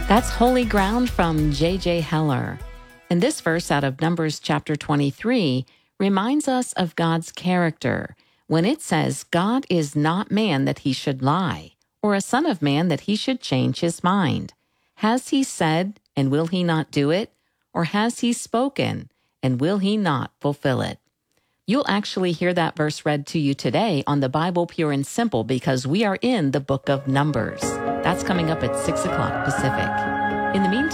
That's Holy Ground from J.J. Heller. And this verse out of Numbers chapter 23 reminds us of God's character when it says, God is not man that he should lie, or a son of man that he should change his mind. Has he said, and will he not do it? Or has he spoken, and will he not fulfill it? You'll actually hear that verse read to you today on the Bible Pure and Simple because we are in the book of Numbers. That's coming up at 6 o'clock Pacific. In the meantime,